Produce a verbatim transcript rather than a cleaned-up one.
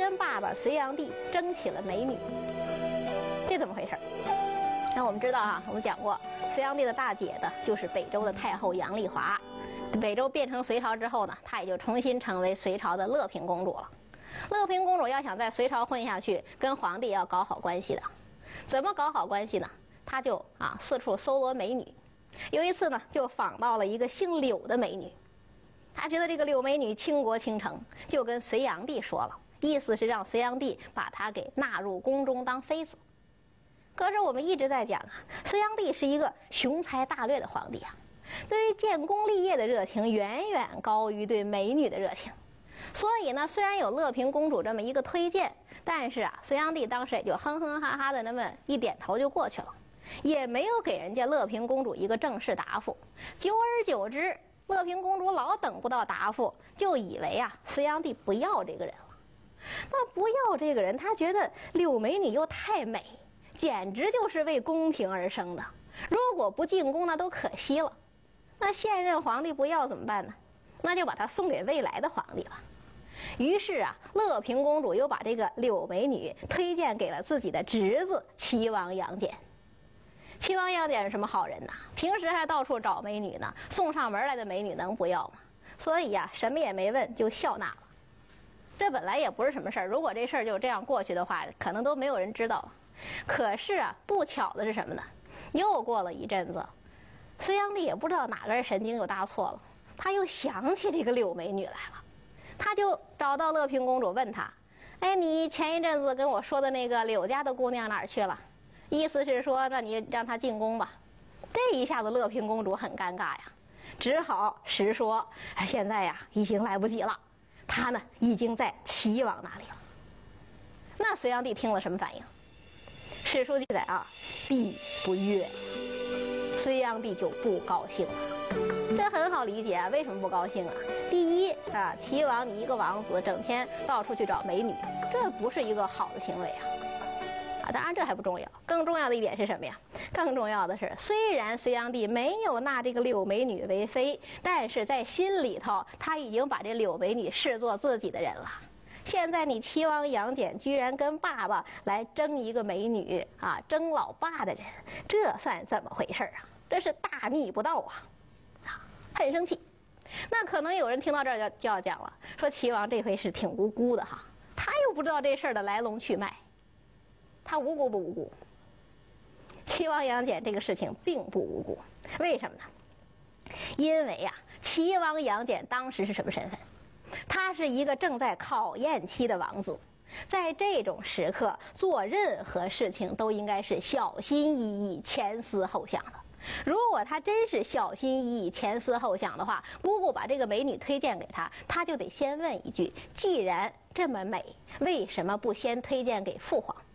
跟爸爸隋炀帝争起了美女，这怎么回事？那我们知道啊，我们讲过，隋炀帝的大姐的就是北周的太后杨丽华。北周变成隋朝之后呢，她也就重新成为隋朝的乐平公主了。乐平公主要想在隋朝混下去，跟皇帝要搞好关系的。怎么搞好关系呢？她就啊四处搜罗美女。有一次呢，就访到了一个姓柳的美女。她觉得这个柳美女倾国倾城，就跟隋炀帝说了，意思是让隋炀帝把她给纳入宫中当妃子。可是我们一直在讲啊，隋炀帝是一个雄才大略的皇帝啊。对于建功立业的热情远远高于对美女的热情，所以呢，虽然有乐平公主这么一个推荐，但是啊，隋炀帝当时也就哼哼哈哈的那么一点头就过去了，也没有给人家乐平公主一个正式答复。久而久之，乐平公主老等不到答复，就以为啊，隋炀帝不要这个人了。那不要这个人，他觉得柳美女又太美，简直就是为宫廷而生的，如果不进宫那都可惜了。那现任皇帝不要怎么办呢？那就把她送给未来的皇帝吧。于是啊，乐平公主又把这个柳美女推荐给了自己的侄子齐王杨戬。齐王杨戬是什么好人呐？平时还到处找美女呢，送上门来的美女能不要吗？所以呀、啊，什么也没问就笑纳了。这本来也不是什么事儿，如果这事儿就这样过去的话，可能都没有人知道了。可是啊，不巧的是什么呢？又过了一阵子，隋炀帝也不知道哪根神经又搭错了，他又想起这个柳美女来了，他就找到乐平公主问她：“哎，你前一阵子跟我说的那个柳家的姑娘哪儿去了？”意思是说，那你让她进宫吧。这一下子乐平公主很尴尬呀，只好实说：“现在呀，已经来不及了，她呢已经在齐王那里了。”那隋炀帝听了什么反应？史书记载啊，帝不悦。隋炀帝就不高兴了，这很好理解啊，为什么不高兴啊？第一啊，齐王你一个王子，整天到处去找美女，这不是一个好的行为啊！啊，当然这还不重要，更重要的一点是什么呀？更重要的是，虽然隋炀帝没有纳这个柳美女为妃，但是在心里头他已经把这柳美女视作自己的人了。现在你齐王杨戬居然跟爸爸来争一个美女啊，争老爸的人，这算怎么回事啊？这是大逆不道啊！啊，很生气。那可能有人听到这儿就就要讲了，说齐王这回是挺无辜的哈，他又不知道这事儿的来龙去脉，他无辜不无辜？齐王杨戬这个事情并不无辜，为什么呢？因为呀、啊，齐王杨戬当时是什么身份？他是一个正在考验期的王子，在这种时刻做任何事情都应该是小心翼翼、前思后想的。如果他真是小心翼翼、前思后想的话，姑姑把这个美女推荐给他，他就得先问一句：既然这么美，为什么不先推荐给父皇？